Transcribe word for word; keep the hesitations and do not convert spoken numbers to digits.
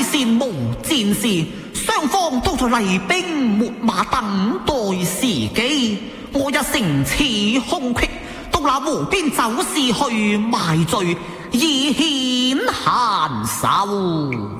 線無戰事，雙方都在厲兵秣馬等待時機。我一乘此空隙，到那湖邊走市去賣醉，以顯閒手。